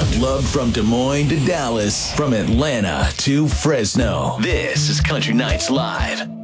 Loved from Des Moines to Dallas, from Atlanta to Fresno. This is Country Nights Live.